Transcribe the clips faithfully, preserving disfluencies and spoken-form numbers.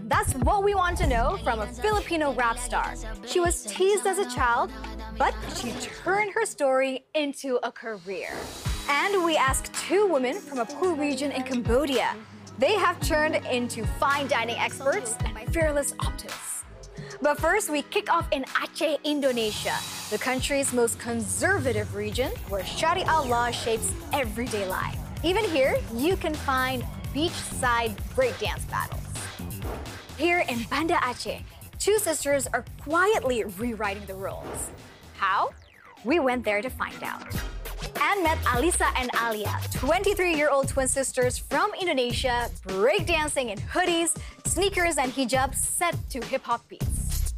That's what we want to know from a Filipino rap star. She was teased as a child, but she turned her story into a career. And we asked two women from a poor region in Cambodia. They have turned into fine dining experts and fearless optimists. But first, we kick off in Aceh, Indonesia, the country's most conservative region where Sharia law shapes everyday life. Even here, you can find beachside breakdance battles. Here in Banda Aceh, two sisters are quietly rewriting the rules. How? We went there to find out. And met Alisa and Alia, twenty-three-year-old twin sisters from Indonesia, breakdancing in hoodies, sneakers, and hijabs set to hip-hop beats.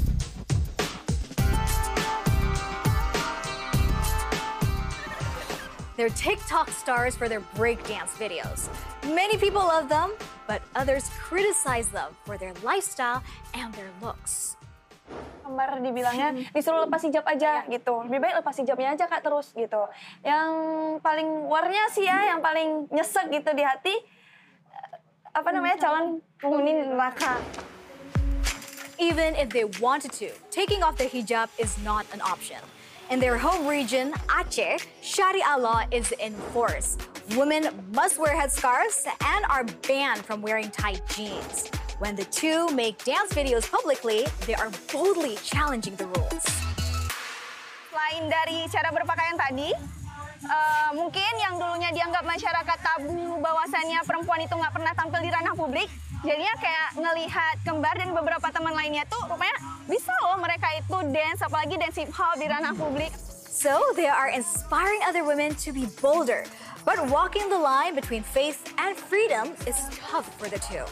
They're TikTok stars for their breakdance videos. Many people love them, but others criticize them for their lifestyle and their looks. Kembar dibilangnya disuruh lepas hijab aja gitu. Lebih baik lepas hijabnya aja Kak terus gitu. Yang paling warnya sih ya, yang paling nyesek gitu di hati, apa namanya, calon penghuni neraka. Even if they wanted to, taking off the hijab is not an option. In their home region, Aceh, Sharia law is in force. Women must wear headscarves and are banned from wearing tight jeans. When the two make dance videos publicly, they are boldly challenging the rules. Selain dari cara berpakaian tadi, uh, mungkin yang dulunya dianggap masyarakat tabu bahwasannya perempuan itu nggak pernah tampil di ranah publik, jadinya kayak ngelihat Kembar dan beberapa teman lainnya tuh rupanya bisa loh mereka itu dance, apalagi dance hip hop di ranah publik. So they are inspiring other women to be bolder, but walking the line between faith and freedom is tough for the two.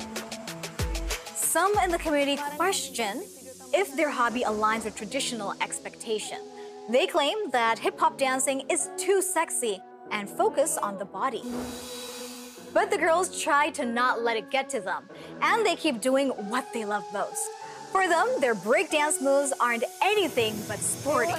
Some in the community question if their hobby aligns with traditional expectation. They claim that hip-hop dancing is too sexy and focus on the body. But the girls try to not let it get to them, and they keep doing what they love most. For them, their breakdance moves aren't anything but sporty.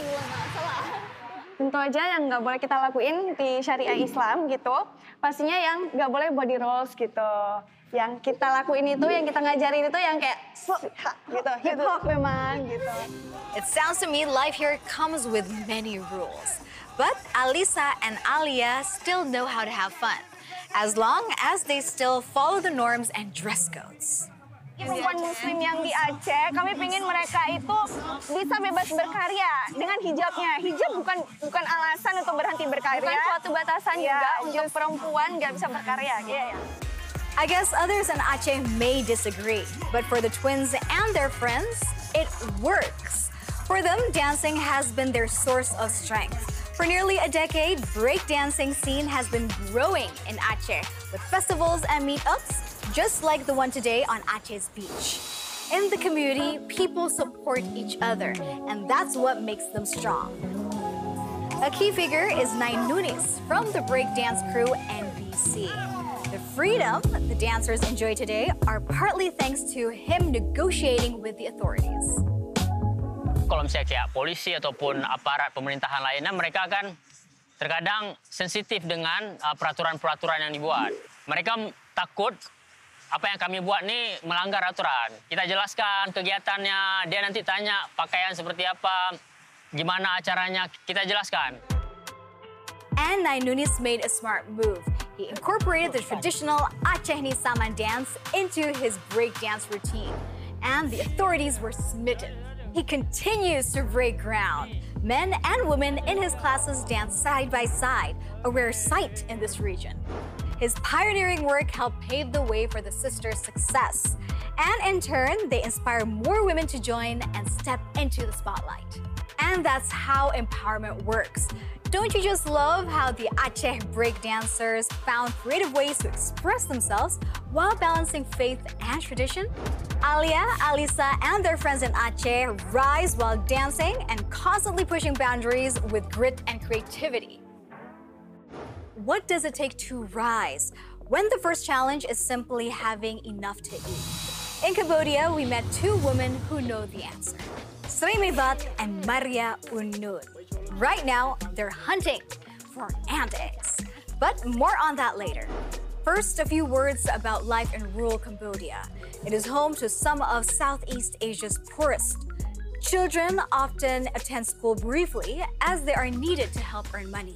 Tentu aja yang nggak boleh kita lakuin di syariah Islam gitu, pastinya yang nggak boleh body rolls gitu. Yang kita lakuin itu, yang kita ngajarin itu yang kayak gitu, hip hop memang gitu. It sounds to me life here comes with many rules. But Alisa and Alia still know how to have fun, as long as they still follow the norms and dress codes. Perempuan muslim yang di Aceh, kami pengen mereka itu bisa bebas berkarya dengan hijabnya. Hijab bukan bukan alasan untuk berhenti berkarya. Bukan suatu batasan ya, juga untuk perempuan nggak bisa berkarya. Iya ya. I guess others in Aceh may disagree, but for the twins and their friends, it works. For them, dancing has been their source of strength. For nearly a decade, breakdancing scene has been growing in Aceh, with festivals and meetups, just like the one today on Aceh's beach. In the community, people support each other, and that's what makes them strong. A key figure is Nain Nunis from the breakdance crew N B C. The freedom the dancers enjoy today are partly thanks to him negotiating with the authorities. Kalau misalnya kayak polisi ataupun aparat pemerintahan lainnya, mereka kan terkadang sensitif dengan peraturan-peraturan yang dibuat. Mereka takut apa yang kami buat ini melanggar aturan. Kita jelaskan kegiatannya, dia nanti tanya pakaian seperti apa, gimana acaranya, kita jelaskan. And Nain Nunis made a smart move. He incorporated the traditional Aceh Ni Saman dance into his breakdance routine, and the authorities were smitten. He continues to break ground. Men and women in his classes dance side by side, a rare sight in this region. His pioneering work helped pave the way for the sisters' success, and in turn, they inspire more women to join and step into the spotlight. And that's how empowerment works. Don't you just love how the Aceh breakdancers found creative ways to express themselves while balancing faith and tradition? Alia, Alisa, and their friends in Aceh rise while dancing and constantly pushing boundaries with grit and creativity. What does it take to rise when the first challenge is simply having enough to eat? In Cambodia, we met two women who know the answer. Sri Mevat and Maria Unun. Right now, they're hunting for ant eggs. But more on that later. First, a few words about life in rural Cambodia. It is home to some of Southeast Asia's poorest. Children often attend school briefly as they are needed to help earn money.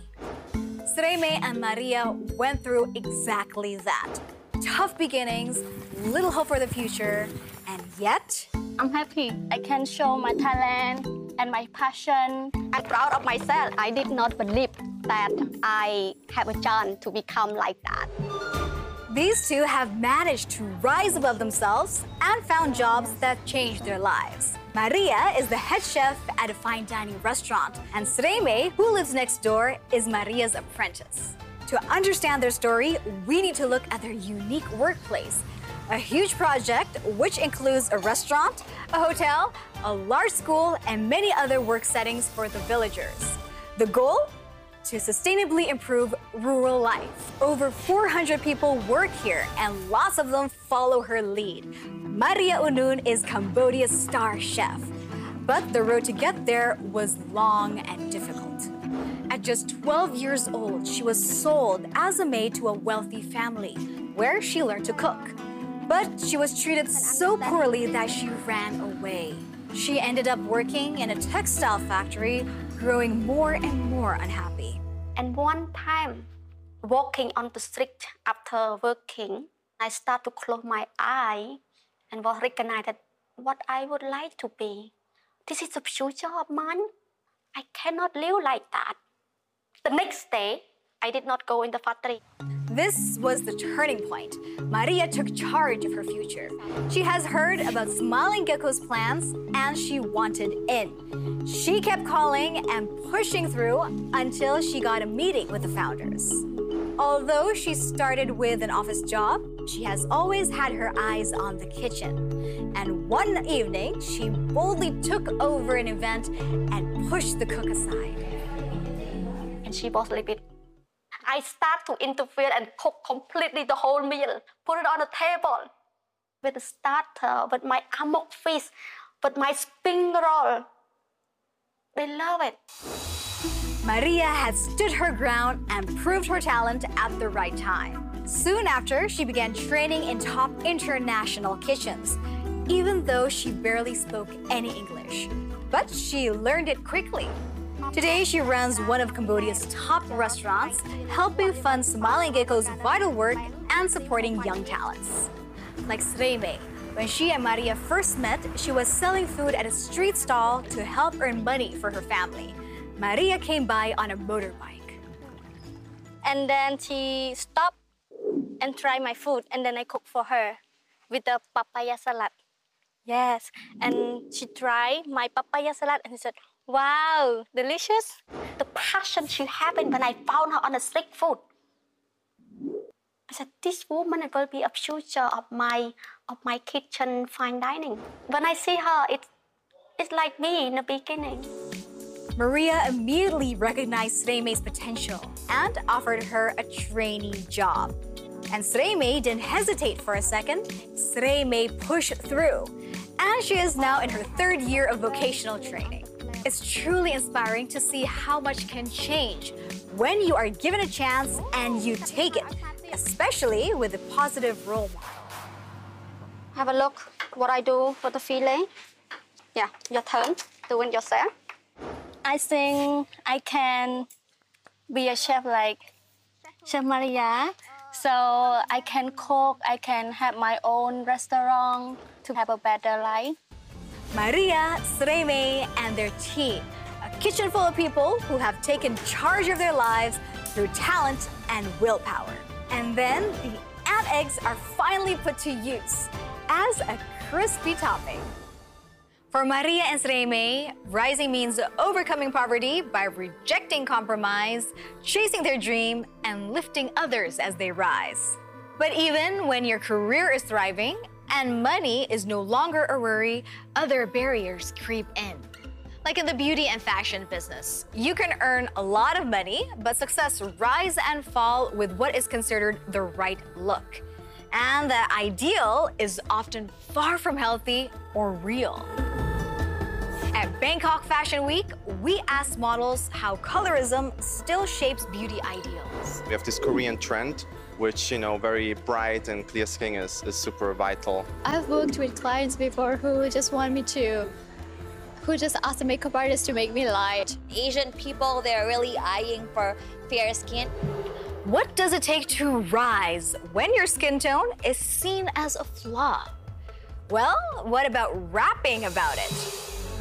Sreme and Maria went through exactly that. Tough beginnings, little hope for the future, and yet... I'm happy. I can show my talent and my passion. I'm proud of myself. I did not believe that I have a chance to become like that. These two have managed to rise above themselves and found jobs that changed their lives. Maria is the head chef at a fine dining restaurant, and Sreme, who lives next door, is Maria's apprentice. To understand their story, we need to look at their unique workplace. A huge project which includes a restaurant, a hotel, a large school, and many other work settings for the villagers. The goal? To sustainably improve rural life. Over four hundred people work here, and lots of them follow her lead. Maria Unun is Cambodia's star chef. But the road to get there was long and difficult. At just twelve years old, she was sold as a maid to a wealthy family, where she learned to cook. But she was treated so poorly that she ran away. She ended up working in a textile factory, growing more and more unhappy. And one time, walking on the street after working, I start to close my eye and was recognized that what I would like to be. This is the future of mine. I cannot live like that. The next day, I did not go in the factory. This was the turning point. Maria took charge of her future. She has heard about Smiling Gecko's plans and she wanted in. She kept calling and pushing through until she got a meeting with the founders. Although she started with an office job, she has always had her eyes on the kitchen. And one evening, she boldly took over an event and pushed the cook aside. And she was a little bit. I start to interfere and cook completely the whole meal, put it on the table with the starter, with my amok fish, with my spring roll. They love it. Maria had stood her ground and proved her talent at the right time. Soon after, she began training in top international kitchens, even though she barely spoke any English. But she learned it quickly. Today, she runs one of Cambodia's top restaurants, helping fund Smiling Gecko's vital work and supporting young talents. Like Sreme, when she and Maria first met, she was selling food at a street stall to help earn money for her family. Maria came by on a motorbike. And then she stopped and tried my food, and then I cooked for her with the papaya salad. Yes, and she tried my papaya salad and she said, wow, delicious. The passion she had when I found her on the street food. I said, this woman will be a future of my of my kitchen fine dining. When I see her, it, it's like me in the beginning. Maria immediately recognized Sreme's potential and offered her a trainee job. And Sreme didn't hesitate for a second. Sreme pushed through. And she is now in her third year of vocational training. It's truly inspiring to see how much can change when you are given a chance and you take it, especially with a positive role model. Have a look what I do for the filet. Yeah, your turn. Do it yourself. I think I can be a chef like Chef Maria. So I can cook, I can have my own restaurant to have a better life. Maria, Sreme, and their team, a kitchen full of people who have taken charge of their lives through talent and willpower. And then the ant eggs are finally put to use as a crispy topping. For Maria and Sreme, rising means overcoming poverty by rejecting compromise, chasing their dream, and lifting others as they rise. But even when your career is thriving and money is no longer a worry, other barriers creep in. Like in the beauty and fashion business, you can earn a lot of money, but success rise and fall with what is considered the right look. And the ideal is often far from healthy or real. At Bangkok Fashion Week, we asked models how colorism still shapes beauty ideals. We have this Korean trend which, you know, very bright and clear skin is, is super vital. I've worked with clients before who just want me to, who just ask the makeup artist to make me light. Asian people, they're really eyeing for fair skin. What does it take to rise when your skin tone is seen as a flaw? Well, what about rapping about it?